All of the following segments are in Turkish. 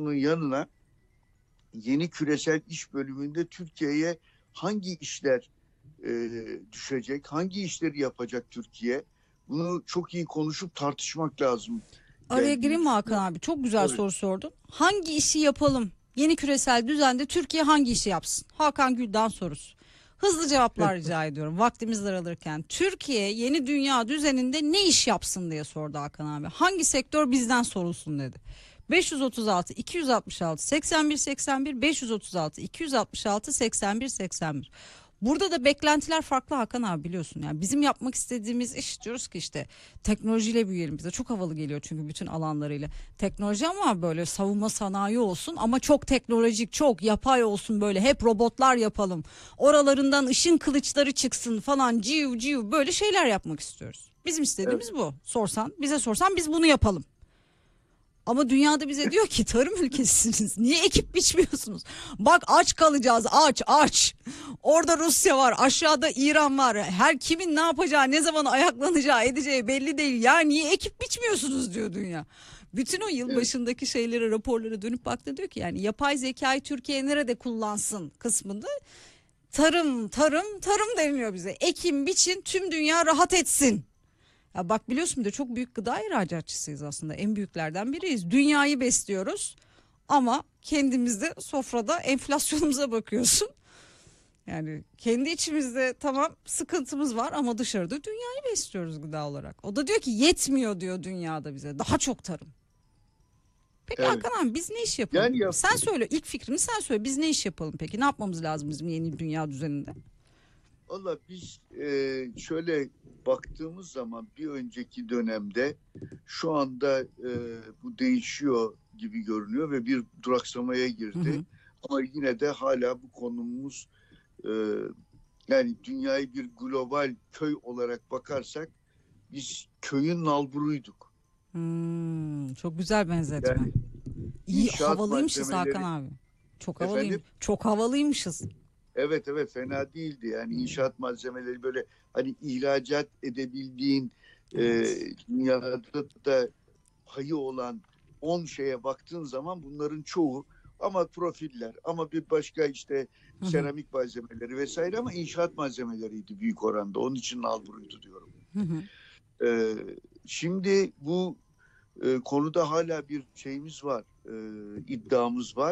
konusunun yanına yeni küresel iş bölümünde Türkiye'ye hangi işler düşecek, hangi işleri yapacak Türkiye? Bunu çok iyi konuşup tartışmak lazım Araya geldiğini gireyim mi Hakan düşünüyorum. abi? Çok güzel Tabii. soru sordun. Hangi işi yapalım? Yeni küresel düzende Türkiye hangi işi yapsın? Hakan Gül'den sorusu. Hızlı cevaplar rica ediyorum. Vaktimiz daralırken. Türkiye yeni dünya düzeninde ne iş yapsın diye sordu Hakan abi. Hangi sektör bizden sorulsun dedi. 536 266 81 81 536 266 81 81. Burada da beklentiler farklı Hakan abi, biliyorsun. Yani bizim yapmak istediğimiz iş, diyoruz ki işte teknolojiyle büyüyelim, bize çok havalı geliyor çünkü bütün alanlarıyla. Teknoloji ama böyle savunma sanayi olsun ama çok teknolojik, çok yapay olsun, böyle hep robotlar yapalım. Oralarından ışın kılıçları çıksın falan, ciu ciu, böyle şeyler yapmak istiyoruz. Bizim Evet. istediğimiz bu. Bize sorsan biz bunu yapalım. Ama dünyada bize diyor ki tarım ülkesisiniz. Niye ekip biçmiyorsunuz? Bak aç kalacağız, aç aç. Orada Rusya var, aşağıda İran var. Her kimin ne yapacağı, ne zaman ayaklanacağı, edeceği belli değil. Ya niye ekip biçmiyorsunuz diyor dünya. Bütün o yıl Evet. başındaki şeylere, raporlara dönüp baktı, diyor ki yani yapay zekayı Türkiye nerede kullansın kısmında tarım, tarım, tarım deniliyor bize. Ekim, biçin, tüm dünya rahat etsin. Ya bak, biliyorsun da çok büyük gıda ihracatçısıyız aslında. En büyüklerden biriyiz. Dünyayı besliyoruz ama kendimizde sofrada enflasyonumuza bakıyorsun. Yani kendi içimizde tamam sıkıntımız var ama dışarıda dünyayı besliyoruz gıda olarak. O da diyor ki yetmiyor diyor dünyada bize. Daha çok tarım. Peki Evet. Hakan abi, biz ne iş yapalım? Yani Sen söyle, ilk fikrini sen söyle. Biz ne iş yapalım peki? Ne yapmamız lazım bizim yeni dünya düzeninde? valla biz şöyle baktığımız zaman bir önceki dönemde şu anda bu değişiyor gibi görünüyor ve bir duraksamaya Hı girdi. hı. Ama yine de hala bu konumuz e, yani dünyayı bir global köy olarak bakarsak biz köyün nalburuyduk. Çok güzel benzetme. Yani İyi inşaat havalıymışız Hakan malzemeleri abi. Çok havalıyım. efendim. Çok havalıymışız. Evet, evet, fena değildi. Yani inşaat malzemeleri böyle hani ihracat edebildiğin e, Evet. dünyada da payı olan 10 şeye baktığın zaman bunların çoğu ama profiller ama bir başka işte Hı hı. seramik malzemeleri vesaire ama inşaat malzemeleriydi büyük oranda. Onun için nalburuydu diyorum. Hı hı. E, Şimdi bu konuda hala bir şeyimiz var, iddiamız var.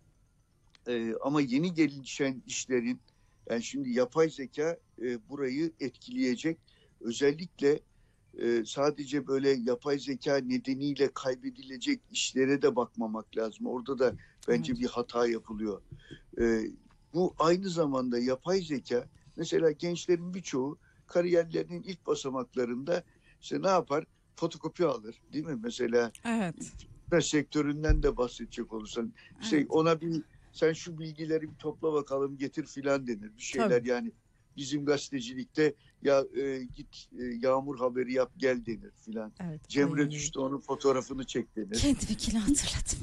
Ama yeni gelişen işlerin yani şimdi yapay zeka burayı etkileyecek. Özellikle sadece böyle yapay zeka nedeniyle kaybedilecek işlere de bakmamak lazım. Orada da bence Evet. bir hata yapılıyor. E, Bu aynı zamanda yapay zeka mesela gençlerin birçoğu kariyerlerinin ilk basamaklarında işte ne yapar? Fotokopi alır, değil mi? Mesela Evet. sektöründen de bahsedecek olursan işte Evet. ona bir sen şu bilgileri bir topla bakalım getir filan denir. Bir şeyler Tabii. yani bizim gazetecilikte ya git yağmur haberi yap gel denir filan. Evet. Cemre Ay. düştü onun fotoğrafını çek denir. Kendiminkini hatırladım.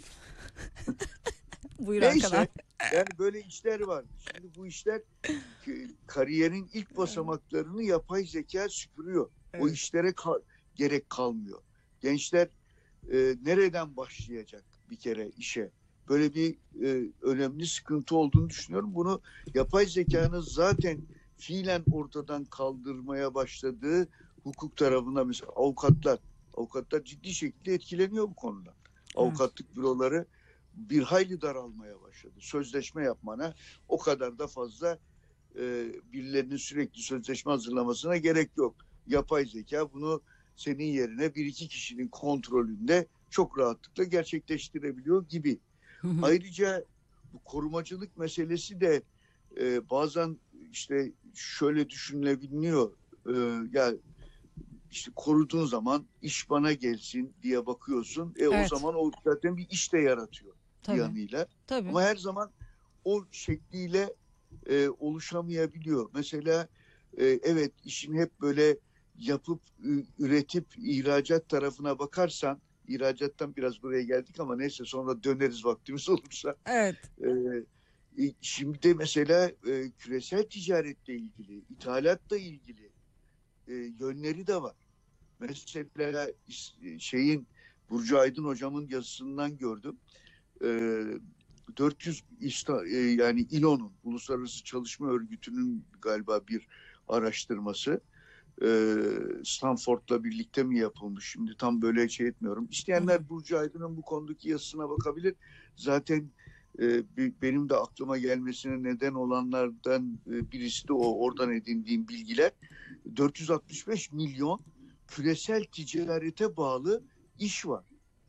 Buyur Hakan abi. Neyse yani böyle işler var. Şimdi bu işler kariyerin ilk basamaklarını yapay zeka süpürüyor. O Evet. işlere gerek kalmıyor. Gençler nereden başlayacak bir kere işe? Böyle bir önemli sıkıntı olduğunu düşünüyorum. Bunu yapay zekanın zaten fiilen ortadan kaldırmaya başladığı hukuk tarafında mesela avukatlar ciddi şekilde etkileniyor bu konuda. Evet. Avukatlık büroları bir hayli daralmaya başladı. Sözleşme yapmana o kadar da fazla birilerinin sürekli sözleşme hazırlamasına gerek yok. Yapay zeka bunu senin yerine bir iki kişinin kontrolünde çok rahatlıkla gerçekleştirebiliyor gibi. Hı hı. Ayrıca bu korumacılık meselesi de bazen işte şöyle düşünülebiliyor. Ya işte koruduğun zaman iş bana gelsin diye bakıyorsun. O Evet. zaman o zaten bir iş de yaratıyor bir Tabii. yanıyla. Tabii. Ama her zaman o şekliyle oluşamayabiliyor. Mesela evet işin hep böyle yapıp üretip ihracat tarafına bakarsan ihracattan biraz buraya geldik ama neyse sonra döneriz vaktimiz olursa. Evet. Şimdi de mesela küresel ticaretle ilgili, ithalatla ilgili yönleri de var. Mesela şeyin Burcu Aydın hocamın yazısından gördüm. 400 yani ILO'nun, Uluslararası Çalışma Örgütü'nün galiba bir araştırması. Stanford'la birlikte mi yapılmış? Şimdi tam böyle şey etmiyorum. İsteyenler Burcu Aydın'ın bu konudaki yazısına bakabilir. Zaten benim de aklıma gelmesine neden olanlardan birisi de o. Oradan edindiğim bilgiler. 465 milyon küresel ticarete bağlı iş var.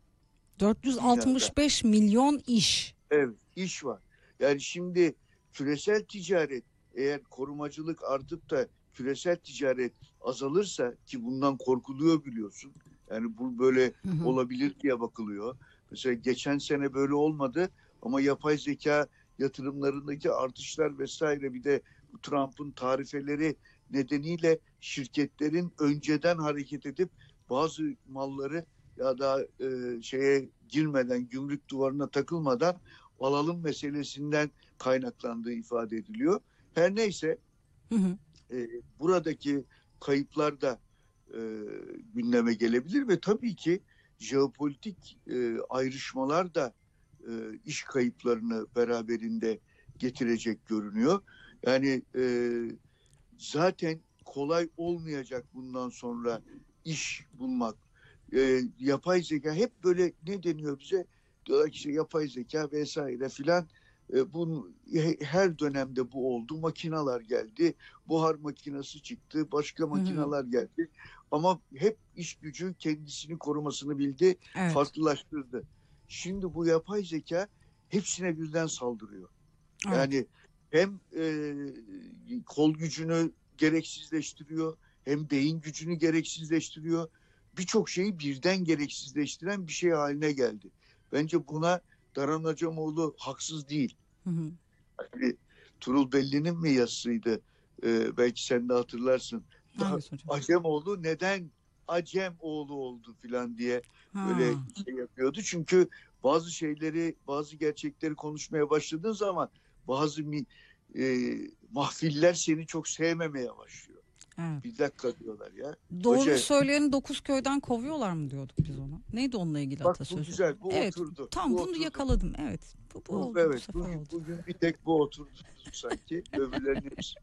465 milyon iş. Evet, iş var. Yani şimdi küresel ticaret, eğer korumacılık artıp da küresel ticaret azalırsa, ki bundan korkuluyor biliyorsun. Yani bu böyle olabilir diye bakılıyor. Mesela geçen sene böyle olmadı ama yapay zeka yatırımlarındaki artışlar vesaire, bir de Trump'ın tarifeleri nedeniyle şirketlerin önceden hareket edip bazı malları ya da şeye girmeden, gümrük duvarına takılmadan alalım meselesinden kaynaklandığı ifade ediliyor. Her neyse, buradaki kayıplar da gündeme gelebilir ve tabii ki jeopolitik ayrışmalar da iş kayıplarını beraberinde getirecek görünüyor. Yani zaten kolay olmayacak bundan sonra iş bulmak. Yapay zeka hep böyle, ne deniyor bize? Diyorlar ki işte yapay zeka vesaire filan. Her dönemde bu oldu. Makineler geldi. Buhar makinesi çıktı. Başka makineler geldi. Ama hep iş gücü kendisini korumasını bildi. Evet. Farklılaştırdı. Şimdi bu yapay zeka hepsine birden saldırıyor. Evet. Yani hem kol gücünü gereksizleştiriyor, hem beyin gücünü gereksizleştiriyor. Birçok şeyi birden gereksizleştiren bir şey haline geldi. Bence buna Daran Acemoğlu haksız değil. Yani, Turul Belli'nin mi yazısıydı? Belki sen de hatırlarsın. Acemoğlu neden Acem oğlu oldu filan diye böyle şey yapıyordu. Çünkü bazı şeyleri, bazı gerçekleri konuşmaya başladığın zaman bazı mahfiller seni çok sevmemeye başlıyor. Evet. Bir dakika diyorlar ya. Doğru söyleyeni 9 köyden kovuyorlar mı diyorduk biz ona? Neydi onunla ilgili atasözü? Bak bu güzel, bu evet, oturdu. Tam bu bunu oturdu. yakaladım. Evet. Bu oldu, evet, bu sefer oldu. Bugün bir tek bu oturdu sanki. Öbürlerinin hepsi.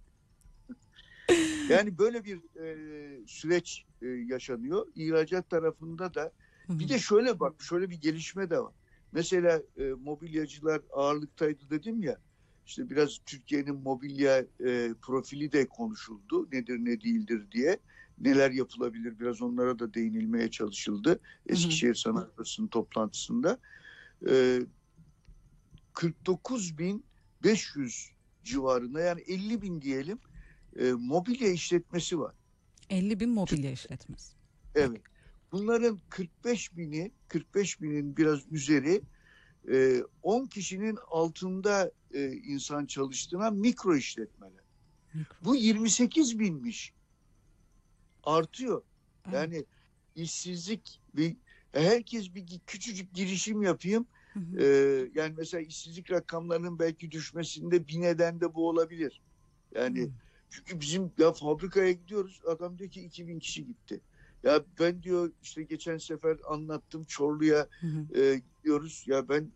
Yani böyle bir süreç yaşanıyor. İhracat tarafında da. Bir de şöyle bir gelişme de var. Mesela mobilyacılar ağırlıktaydı dedim ya. İşte biraz Türkiye'nin mobilya profili de konuşuldu. Nedir ne değildir diye. Neler yapılabilir, biraz onlara da değinilmeye çalışıldı. Eskişehir Sanat Odası'nın toplantısında. 49.500 civarında, yani 50.000 diyelim, mobilya işletmesi var. 50.000 mobilya işletmesi. Evet. Bunların 45.000'in biraz üzeri 10 kişinin altında insan çalıştıran mikro işletmeler. Bu 28.000'miş. Artıyor. Evet. Yani işsizlik, herkes bir küçücük girişim yapayım. Yani mesela işsizlik rakamlarının belki düşmesinde bir neden de bu olabilir. Yani çünkü bizim fabrikaya gidiyoruz, adam diyor ki 2.000 kişi gitti. Ya ben diyor işte geçen sefer anlattım, Çorlu'ya gidiyoruz. Ya ben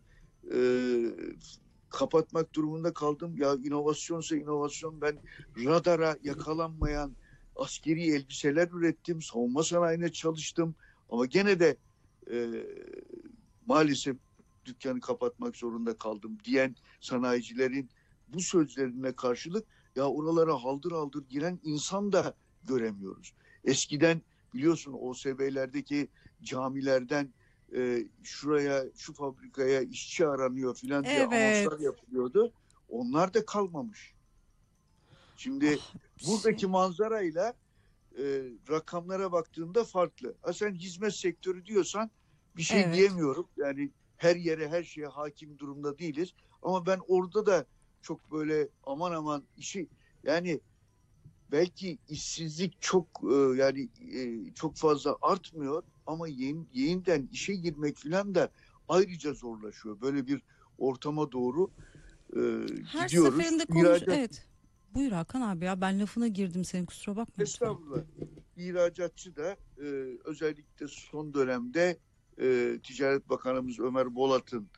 kapatmak durumunda kaldım. Ya inovasyonsa inovasyon, ben radara yakalanmayan askeri elbiseler ürettim. Savunma sanayine çalıştım. Ama gene de maalesef dükkanı kapatmak zorunda kaldım diyen sanayicilerin bu sözlerine karşılık ya oralara haldır haldır giren insan da göremiyoruz. Eskiden biliyorsun OSB'lerdeki camilerden şuraya, şu fabrikaya işçi aranıyor filan diye anonslar yapılıyordu. Onlar da kalmamış. Şimdi buradaki manzarayla rakamlara baktığında farklı. Sen hizmet sektörü diyorsan bir şey diyemiyorum. Yani her yere, her şeye hakim durumda değiliz. Ama ben orada da çok böyle aman aman işi, yani belki işsizlik çok çok fazla artmıyor ama yeniden işe girmek falan da ayrıca zorlaşıyor. Böyle bir ortama doğru her gidiyoruz. seferinde evet. Buyur Hakan abi, ya ben lafına girdim senin, kusura bakma. Estağfurullah. İhracatçı da özellikle son dönemde Ticaret Bakanımız Ömer Bolat'ın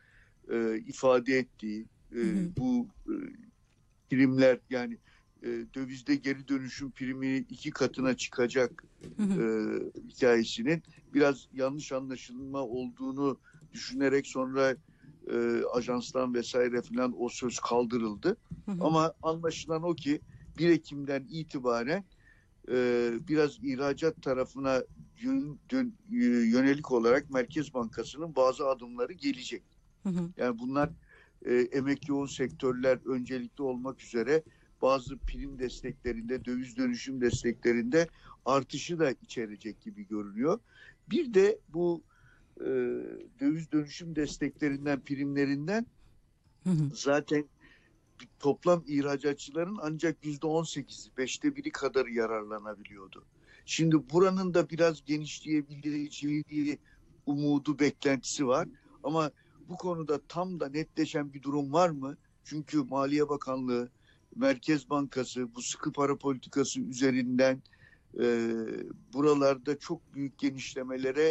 ifade ettiği bu primler, yani dövizde geri dönüşüm primi 2 katına çıkacak hikayesinin biraz yanlış anlaşılma olduğunu düşünerek sonra ajanstan vesaire filan o söz kaldırıldı. Ama anlaşılan o ki 1 Ekim'den itibaren biraz ihracat tarafına yönelik olarak Merkez Bankası'nın bazı adımları gelecek. Yani bunlar emekli yoğun sektörler öncelikli olmak üzere bazı prim desteklerinde, döviz dönüşüm desteklerinde artışı da içerecek gibi görünüyor. Bir de bu döviz dönüşüm desteklerinden, primlerinden zaten toplam ihracatçıların ancak %18'i, 1/5 kadarı yararlanabiliyordu. Şimdi buranın da biraz genişleyebileceği umudu, beklentisi var. Ama bu konuda tam da netleşen bir durum var mı? Çünkü Maliye Bakanlığı, Merkez Bankası bu sıkı para politikası üzerinden buralarda çok büyük genişlemelere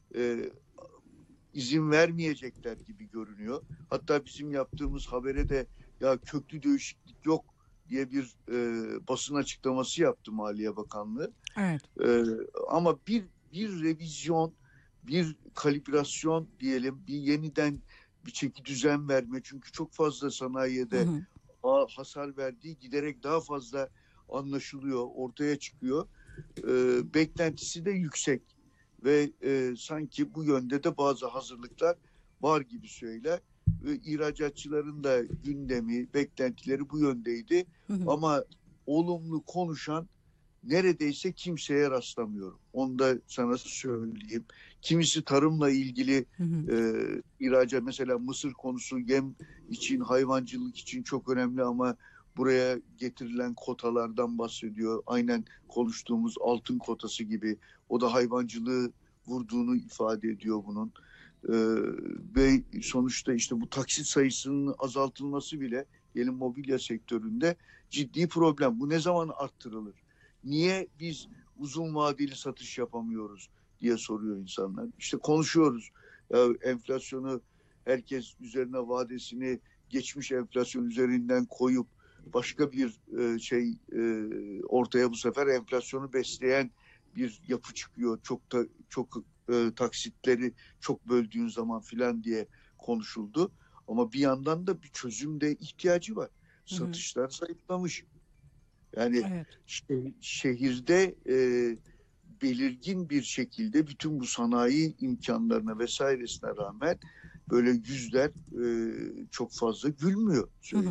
izin vermeyecekler gibi görünüyor. Hatta bizim yaptığımız habere de ya köklü değişiklik yok diye bir basın açıklaması yaptı Maliye Bakanlığı. Evet. Ama bir revizyon, bir kalibrasyon diyelim, bir yeniden bir çeki düzen verme. Çünkü çok fazla sanayide hasar verdiği giderek daha fazla anlaşılıyor, ortaya çıkıyor. Beklentisi de yüksek ve sanki bu yönde de bazı hazırlıklar var gibi söyler. İhracatçıların da gündemi, beklentileri bu yöndeydi. Ama olumlu konuşan neredeyse kimseye rastlamıyorum. Onu da sana söyleyeyim. Kimisi tarımla ilgili ihracat, mesela mısır konusu yem için, hayvancılık için çok önemli ama buraya getirilen kotalardan bahsediyor. Aynen konuştuğumuz altın kotası gibi. O da hayvancılığı vurduğunu ifade ediyor bunun. Ve sonuçta işte bu taksit sayısının azaltılması bile diyelim mobilya sektöründe ciddi problem. Bu ne zaman arttırılır? Niye biz uzun vadeli satış yapamıyoruz diye soruyor insanlar. İşte konuşuyoruz. Enflasyonu herkes üzerine vadesini geçmiş enflasyon üzerinden koyup başka bir ortaya bu sefer enflasyonu besleyen bir yapı çıkıyor. Çok taksitleri çok böldüğün zaman filan diye konuşuldu. Ama bir yandan da bir çözümde ihtiyacı var. Satışlar zayıflamış. Yani şehirde belirgin bir şekilde bütün bu sanayi imkanlarına vesairesine rağmen böyle yüzler çok fazla gülmüyor.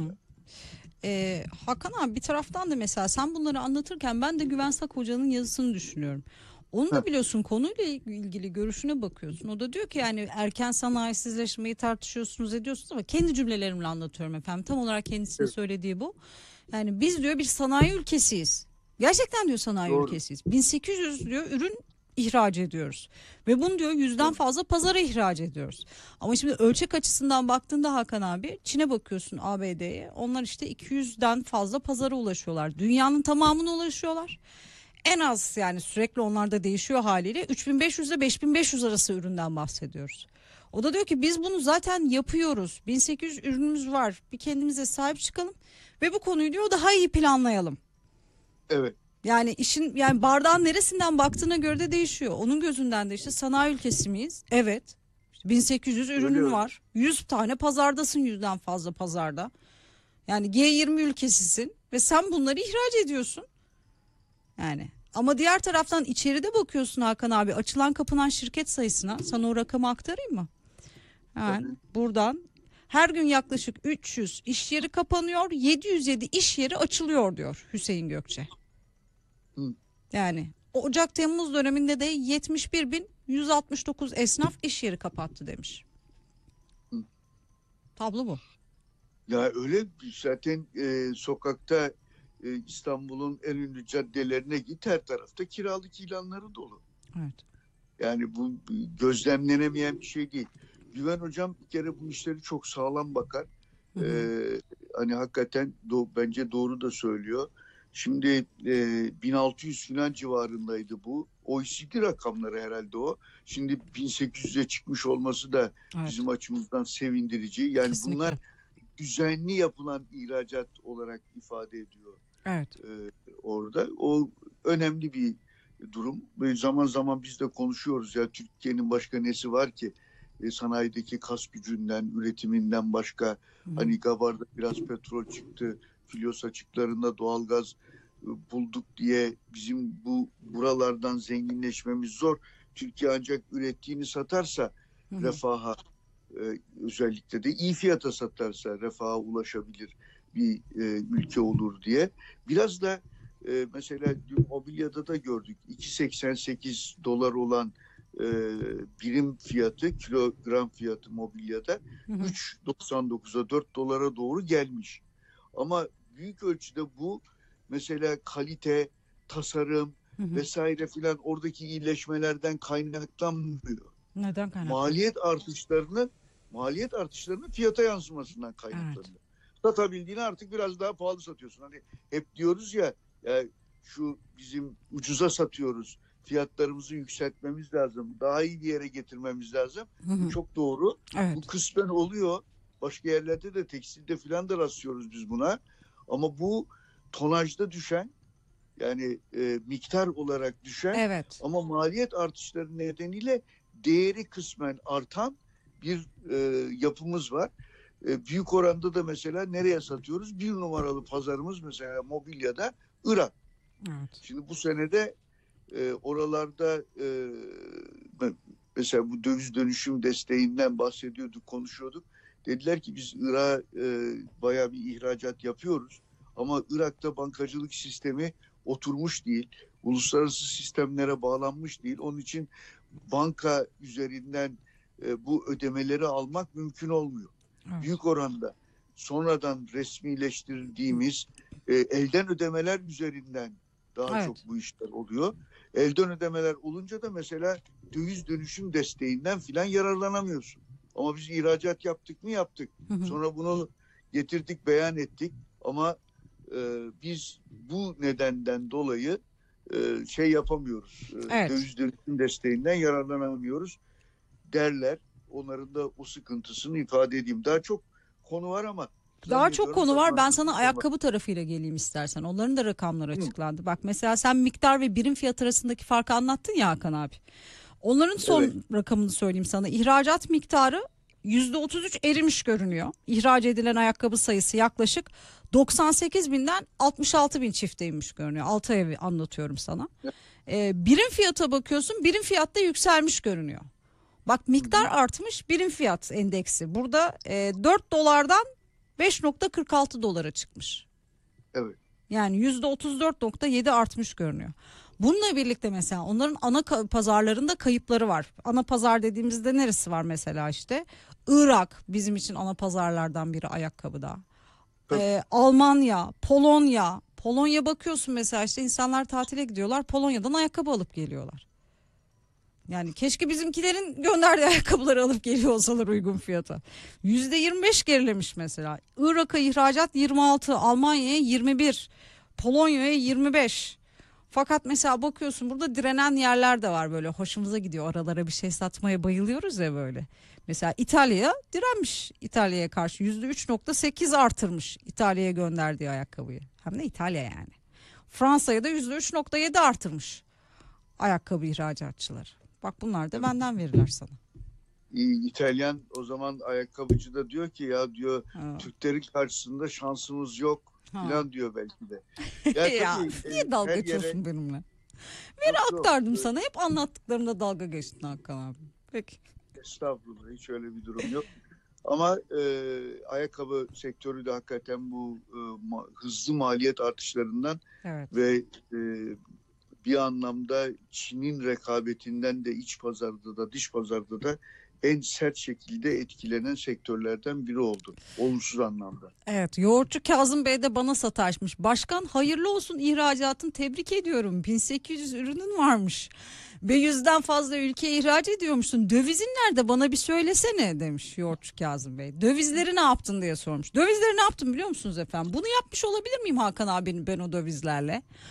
Hakan abi, bir taraftan da mesela sen bunları anlatırken ben de Güvensak Hoca'nın yazısını düşünüyorum. Onu da biliyorsun, konuyla ilgili görüşüne bakıyorsun. O da diyor ki yani erken sanayisizleşmeyi tartışıyorsunuz, ediyorsunuz ama kendi cümlelerimle anlatıyorum efendim. Tam olarak kendisinin söylediği bu. Yani biz diyor bir sanayi ülkesiyiz. Gerçekten diyor sanayi ülkesiyiz. 1800 diyor ürün ihraç ediyoruz. Ve bunu diyor 100'den fazla pazara ihraç ediyoruz. Ama şimdi ölçek açısından baktığında Hakan abi, Çin'e bakıyorsun, ABD'ye. Onlar işte 200'den fazla pazara ulaşıyorlar. Dünyanın tamamına ulaşıyorlar. En az, yani sürekli onlarda değişiyor haliyle, 3500 ile 5500 arası üründen bahsediyoruz. O da diyor ki biz bunu zaten yapıyoruz. 1800 ürünümüz var. Bir kendimize sahip çıkalım ve bu konuyu diyor daha iyi planlayalım. Evet. Yani işin, yani bardağın neresinden baktığına göre de değişiyor. Onun gözünden de işte sanayi ülkesi miyiz? Evet. 1800 ürünün var. 100 tane pazardasın, 100'den fazla pazarda. Yani G20 ülkesisin ve sen bunları ihraç ediyorsun. Yani ama diğer taraftan içeride bakıyorsun Hakan abi, açılan kapanan şirket sayısına. Sana o rakamı aktarayım mı? Yani buradan her gün yaklaşık 300 iş yeri kapanıyor, 707 iş yeri açılıyor diyor Hüseyin Gökçe. Yani Ocak-Temmuz döneminde de 71.169 esnaf iş yeri kapattı demiş. Tablo bu. Ya öyle zaten sokakta İstanbul'un en ünlü caddelerine git, her tarafta kiralık ilanları dolu. Evet. Yani bu gözlemlenemeyen bir şey değil. Güven hocam bir kere bu işleri çok sağlam bakar. Hani hakikaten bence doğru da söylüyor. Şimdi 1600 falan civarındaydı bu OECD rakamları herhalde o. Şimdi 1800'e çıkmış olması da Evet. bizim açımızdan sevindirici. Yani Kesinlikle. bunlar düzenli yapılan ihracat olarak ifade ediyor. Evet. Orada. O önemli bir durum. Ve zaman zaman biz de konuşuyoruz ya, Türkiye'nin başka nesi var ki sanayideki kas gücünden, üretiminden başka. Hani Gabar'da biraz petrol çıktı, Filos açıklarında doğalgaz bulduk diye bizim buralardan zenginleşmemiz zor. Türkiye ancak ürettiğini satarsa refaha, özellikle de iyi fiyata satarsa refaha ulaşabilir bir ülke olur diye. Biraz da mesela dün mobilyada da gördük, 2,88 dolar olan birim fiyatı, kilogram fiyatı mobilyada 3,99'a 4 dolara doğru gelmiş. Ama büyük ölçüde bu mesela kalite, tasarım vesaire filan oradaki iyileşmelerden kaynaklanmıyor. Neden kaynaklanıyor? Maliyet artışlarının fiyata yansımasından kaynaklanıyor. Evet. Satabildiğini artık biraz daha pahalı satıyorsun. Hani hep diyoruz ya, şu bizim ucuza satıyoruz, fiyatlarımızı yükseltmemiz lazım, daha iyi bir yere getirmemiz lazım. Bu çok doğru. Evet. Bu kısmen oluyor. Başka yerlerde de, tekstilde filan da rastlıyoruz biz buna. Ama bu tonajda düşen, yani miktar olarak düşen, evet, ama maliyet artışları nedeniyle değeri kısmen artan bir yapımız var. Büyük oranda da mesela nereye satıyoruz? Bir numaralı pazarımız mesela mobilyada Irak. Evet. Şimdi bu senede oralarda mesela bu döviz dönüşüm desteğinden bahsediyorduk, konuşuyorduk. Dediler ki biz Irak'a bayağı bir ihracat yapıyoruz. Ama Irak'ta bankacılık sistemi oturmuş değil. Uluslararası sistemlere bağlanmış değil. Onun için banka üzerinden bu ödemeleri almak mümkün olmuyor. Evet. Büyük oranda sonradan resmileştirdiğimiz elden ödemeler üzerinden daha evet, çok bu işler oluyor. Elden ödemeler olunca da mesela döviz dönüşüm desteğinden filan yararlanamıyorsun. Ama biz ihracat yaptık mı? Yaptık. Sonra bunu getirdik, beyan ettik. Ama biz bu nedenden dolayı şey yapamıyoruz. Evet. Döviz dönüşüm desteğinden yararlanamıyoruz derler. Onların da o sıkıntısını ifade edeyim. Daha çok konu var ama daha çok konu var. Ben sana ayakkabı tarafıyla geleyim istersen. Onların da rakamları açıklandı. Bak mesela sen miktar ve birim fiyat arasındaki farkı anlattın ya Hakan abi. Onların son evet, rakamını söyleyeyim sana. İhracat miktarı %33 erimiş görünüyor. İhraç edilen ayakkabı sayısı yaklaşık 98 binden 66 bin çifte inmiş görünüyor. 6 evi anlatıyorum sana. Birim fiyata bakıyorsun, birim fiyatta yükselmiş görünüyor. Bak miktar artmış, birim fiyat endeksi. Burada 4 dolardan 5,46 dolara çıkmış. Evet. Yani %34,7 artmış görünüyor. Bununla birlikte mesela onların ana pazarlarında kayıpları var. Ana pazar dediğimizde neresi var mesela işte? Irak bizim için ana pazarlardan biri ayakkabıda. Almanya, Polonya. Polonya bakıyorsun mesela işte insanlar tatile gidiyorlar. Polonya'dan ayakkabı alıp geliyorlar. Yani keşke bizimkilerin gönderdiği ayakkabıları alıp geliyor olsalar uygun fiyata. %25 gerilemiş mesela. Irak'a ihracat 26, Almanya'ya 21, Polonya'ya 25. Fakat mesela bakıyorsun burada direnen yerler de var, böyle hoşumuza gidiyor. Aralara bir şey satmaya bayılıyoruz ya böyle. Mesela İtalya'ya direnmiş. İtalya'ya karşı %3,8 artırmış İtalya'ya gönderdiği ayakkabıyı. Hem de İtalya yani. Fransa'ya da %3,7 artırmış ayakkabı ihracatçıları. Bak bunlar da benden veriler sana. İtalyan o zaman ayakkabıcı da diyor ki ya diyor, Türklerin karşısında şansımız yok falan diyor belki de. Ya niye dalga geçiyorsun benimle? Veri aktardım sana. Hep anlattıklarımda dalga geçtin Hakan abi. Peki. Estağfurullah, hiç öyle bir durum yok. Ama ayakkabı sektörü de hakikaten bu hızlı maliyet artışlarından evet, ve bir anlamda Çin'in rekabetinden de iç pazarda da dış pazarda da en sert şekilde etkilenen sektörlerden biri oldu. Olumsuz anlamda. Evet, yoğurtçu Kazım Bey de bana sataşmış. Başkan hayırlı olsun ihracatın, tebrik ediyorum. 1800 ürünün varmış. Ve 100'den fazla ülkeye ihraç ediyormuşsun. Dövizin nerede, bana bir söylesene demiş yoğurtçu Kazım Bey. Dövizleri ne yaptın diye sormuş. Dövizleri ne yaptım biliyor musunuz efendim? Bunu yapmış olabilir miyim Hakan abi ben o dövizlerle?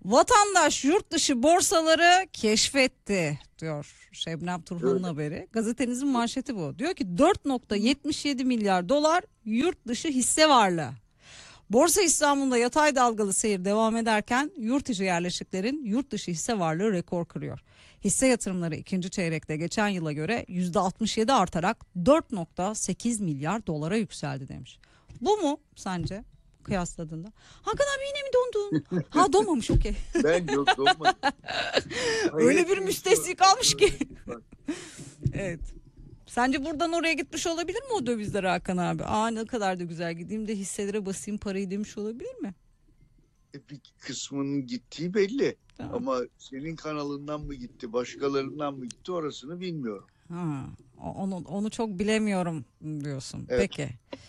Vatandaş yurt dışı borsaları keşfetti diyor Şebnem Turhan'ın Evet. haberi. Gazetenizin manşeti bu. Diyor ki 4,77 milyar dolar yurt dışı hisse varlığı. Borsa İstanbul'da yatay dalgalı seyir devam ederken yurt içi yerleşiklerin yurt dışı hisse varlığı rekor kırıyor. Hisse yatırımları ikinci çeyrekte geçen yıla göre %67 artarak 4,8 milyar dolara yükseldi demiş. Bu mu sence kıyasladığında? Hakan abi yine mi dondun? Ha donmamış okey. Ben yok doğmadım. Öyle bir müstesni kalmış ki. Evet. Sence buradan oraya gitmiş olabilir mi o dövizler Hakan abi? Aa ne kadar da güzel gideyim de hisselere basayım parayı demiş olabilir mi? Bir kısmının gittiği belli. Tamam. Ama senin kanalından mı gitti, başkalarından mı gitti orasını bilmiyorum. Ha, onu çok bilemiyorum diyorsun. Evet. Peki.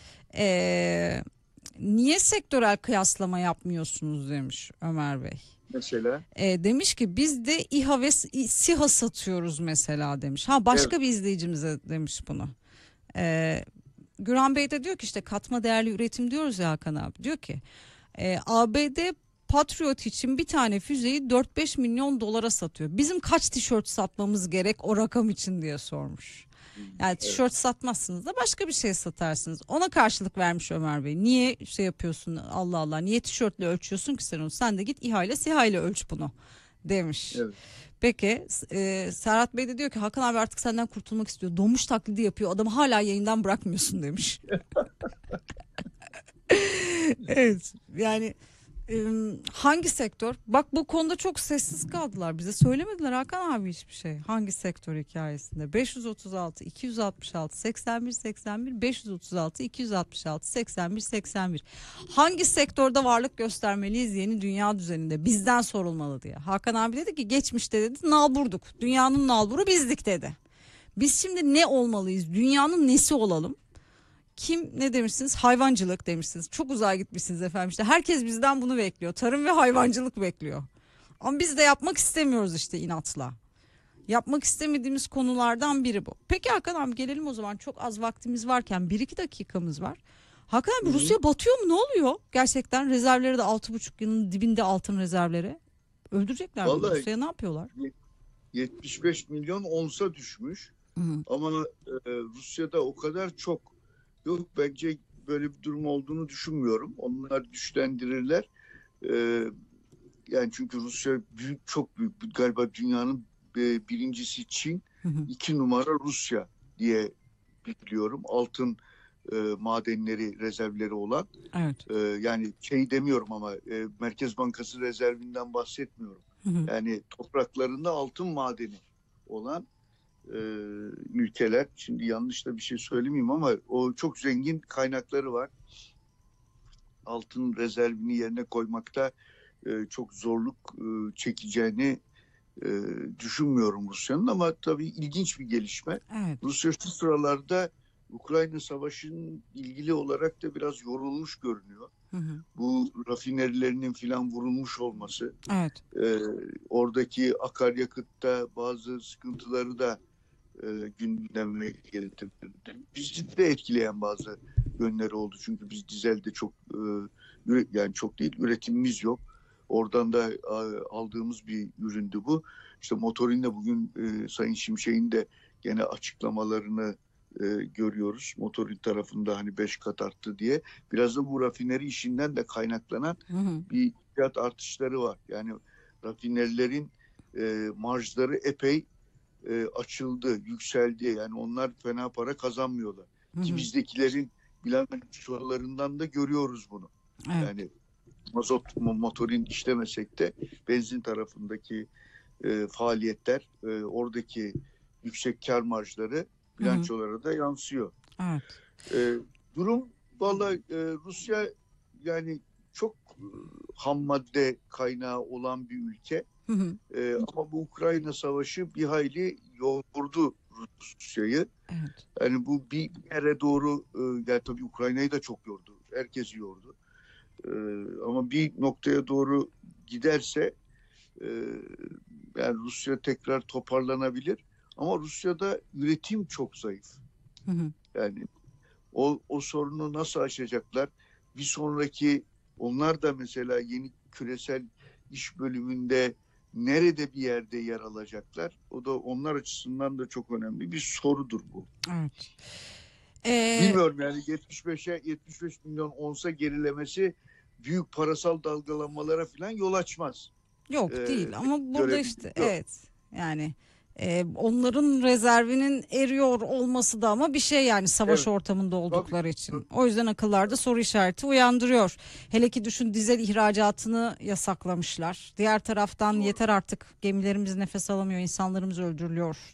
Niye sektörel kıyaslama yapmıyorsunuz demiş Ömer Bey. Mesela. Demiş ki biz de İHA ve SİHA satıyoruz mesela demiş. Ha başka bir izleyicimize demiş bunu. Güran Bey de diyor ki işte katma değerli üretim diyoruz ya Hakan abi. Diyor ki ABD Patriot için bir tane füzeyi 4-5 milyon dolara satıyor. Bizim kaç tişört satmamız gerek o rakam için diye sormuş. Yani tişört satmazsınız da başka bir şey satarsınız. Ona karşılık vermiş Ömer Bey. Niye şey yapıyorsun Allah Allah niye tişörtle ölçüyorsun ki sen onu? Sen de git İHA ile SİHA ile ölç bunu demiş. Evet. Peki Serhat Bey de diyor ki Hakan abi artık senden kurtulmak istiyor. Donmuş taklidi yapıyor adamı hala yayından bırakmıyorsun demiş. Evet yani hangi sektör? Bak bu konuda çok sessiz kaldılar. Bize söylemediler Hakan abi hiçbir şey. Hangi sektör hikayesinde? 536 266 81 81 536 266 81 81. Hangi sektörde varlık göstermeliyiz yeni dünya düzeninde? Bizden sorulmalı diye. Hakan abi dedi ki geçmişte dedi nalburduk. Dünyanın nalburu bizdik dedi. Biz şimdi ne olmalıyız? Dünyanın nesi olalım? Kim ne demişsiniz? Hayvancılık demişsiniz. Çok uzağa gitmişsiniz efendim. İşte herkes bizden bunu bekliyor. Tarım ve hayvancılık bekliyor. Ama biz de yapmak istemiyoruz işte inatla. Yapmak istemediğimiz konulardan biri bu. Peki Hakan abi gelelim o zaman. Çok az vaktimiz varken 1-2 dakikamız var. Hakan abi Rusya batıyor mu? Ne oluyor? Gerçekten rezervleri de 6,5 yılın dibinde altın rezervleri. Öldürecekler mi? Vallahi Rusya'ya ne yapıyorlar? 75 milyon onsa düşmüş. Hı-hı. Ama Rusya'da o kadar çok yok, bence böyle bir durum olduğunu düşünmüyorum. Onlar güçlendirirler. Yani çünkü Rusya çok büyük. Galiba dünyanın birincisi Çin, 2 numara Rusya diye biliyorum. Altın madenleri, rezervleri olan. Evet. Yani şey demiyorum ama Merkez Bankası rezervinden bahsetmiyorum. Hı-hı. Yani topraklarında altın madeni olan ülkeler. Şimdi yanlış da bir şey söylemeyeyim ama o çok zengin kaynakları var. Altın rezervini yerine koymakta çok zorluk çekeceğini düşünmüyorum Rusya'nın, ama tabii ilginç bir gelişme. Evet. Rusya şu sıralarda Ukrayna Savaşı'nın ilgili olarak da biraz yorulmuş görünüyor. Hı-hı. Bu rafinerilerinin filan vurulmuş olması, Evet. oradaki akaryakıtta bazı sıkıntıları da gündeme getirdi. Bizi de etkileyen bazı yönleri oldu. Çünkü biz dizelde çok yani çok değil, üretimimiz yok. Oradan da aldığımız bir üründü bu. İşte motorinde bugün Sayın Şimşek'in de gene açıklamalarını görüyoruz. Motorin tarafında hani 5 kat arttı diye. Biraz da bu rafineri işinden de kaynaklanan bir fiyat artışları var. Yani rafinerilerin marjları epey açıldı, yükseldi. Yani onlar fena para kazanmıyorlar. Ki bizdekilerin bilançolarından da görüyoruz bunu. Evet. Yani mazot motorin işlemesek de benzin tarafındaki faaliyetler, oradaki yüksek kar marjları bilançolara da yansıyor. Evet. Durum vallahi Rusya yani çok ham madde kaynağı olan bir ülke. Ama bu Ukrayna Savaşı bir hayli yordu Rusya'yı. Evet. Yani bu bir yere doğru, yani tabii Ukrayna'yı da çok yordu. Herkesi yordu. Ama bir noktaya doğru giderse yani Rusya tekrar toparlanabilir. Ama Rusya'da üretim çok zayıf. Yani o sorunu nasıl aşacaklar? Bir sonraki, onlar da mesela yeni küresel iş bölümünde nerede bir yerde yer alacaklar? O da onlar açısından da çok önemli bir sorudur bu. Evet. Bilmiyorum yani 75 milyon onsa gerilemesi büyük parasal dalgalanmalara falan yol açmaz. Yok değil ama burada işte Yok. evet yani onların rezervinin eriyor olması da ama bir şey yani savaş Evet. ortamında oldukları Tabii. için. O yüzden akıllarda soru işareti uyandırıyor. Hele ki düşün, dizel ihracatını yasaklamışlar. Diğer taraftan Doğru. yeter artık, gemilerimiz nefes alamıyor, insanlarımız öldürülüyor